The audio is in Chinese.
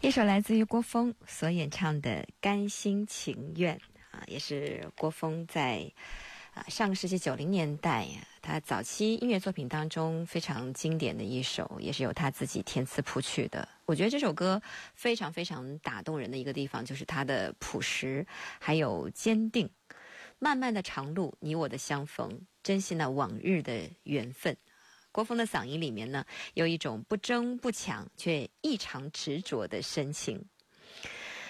一首来自于郭峰所演唱的《甘心情愿》也是郭峰在上个世纪90年代他早期音乐作品当中非常经典的一首，也是由他自己填词谱曲的。我觉得这首歌非常非常打动人的一个地方，就是它的朴实还有坚定。漫漫的长路，你我的相逢，珍惜那往日的缘分。郭峰的嗓音里面呢，有一种不争不抢却异常执着的深情。